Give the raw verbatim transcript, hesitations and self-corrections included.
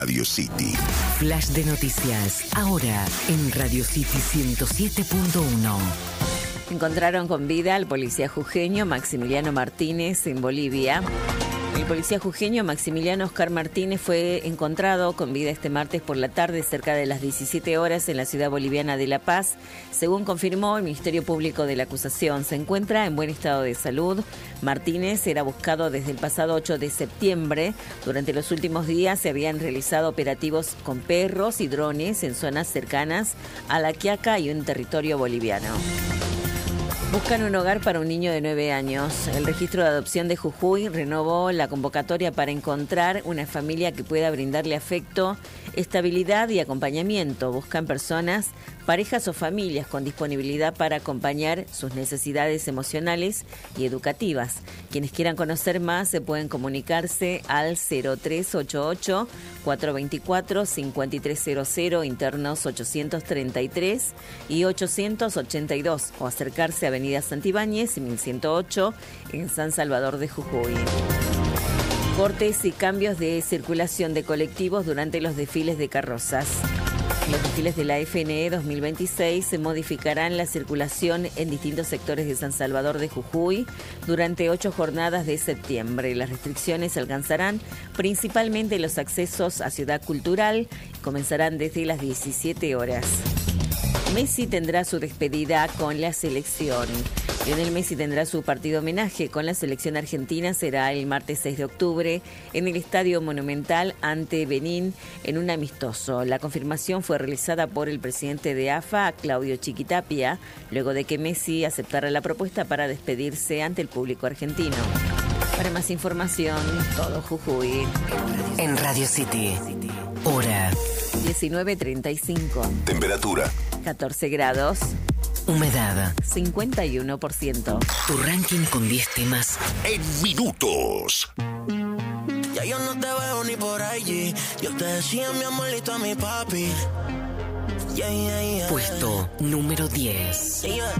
Radio City. Flash de noticias, ahora en Radio City ciento siete punto uno. Encontraron con vida al policía jujeño Maximiliano Martínez en Bolivia. El policía jujeño Maximiliano Oscar Martínez fue encontrado con vida este martes por la tarde cerca de las diecisiete horas en la ciudad boliviana de La Paz. Según confirmó el Ministerio Público de la acusación, se encuentra en buen estado de salud. Martínez era buscado desde el pasado ocho de septiembre. Durante los últimos días se habían realizado operativos con perros y drones en zonas cercanas a La Quiaca y un territorio boliviano. Buscan un hogar para un niño de nueve años. El registro de adopción de Jujuy renovó la convocatoria para encontrar una familia que pueda brindarle afecto, estabilidad y acompañamiento. Buscan personas, parejas o familias con disponibilidad para acompañar sus necesidades emocionales y educativas. Quienes quieran conocer más se pueden comunicarse al cero tres ocho ocho, cuatro dos cuatro, cinco tres cero cero, internos ochocientos treinta y tres y ochocientos ochenta y dos, o acercarse a Avenida Santibáñez y mil ciento ocho en San Salvador de Jujuy. Cortes y cambios de circulación de colectivos durante los desfiles de carrozas. Los desfiles de la F N E dos mil veintiséis se modificarán la circulación en distintos sectores de San Salvador de Jujuy durante ocho jornadas de septiembre. Las restricciones alcanzarán principalmente los accesos a Ciudad Cultural y comenzarán desde las diecisiete horas. Messi tendrá su despedida con la selección. Lionel Messi tendrá su partido homenaje con la selección argentina. Será el martes seis de octubre en el Estadio Monumental ante Benín en un amistoso. La confirmación fue realizada por el presidente de A F A, Claudio Chiquitapia, luego de que Messi aceptara la propuesta para despedirse ante el público argentino. Para más información, todo Jujuy. En Radio City, hora diecinueve treinta y cinco. Temperatura catorce grados. Humedad cincuenta y uno por ciento. Tu ranking con diez temas en minutos. Ya yo no te veo ni por allí. Yo te decía mi amorito a mi papi. Yeah, yeah, yeah. Puesto número diez. Yeah.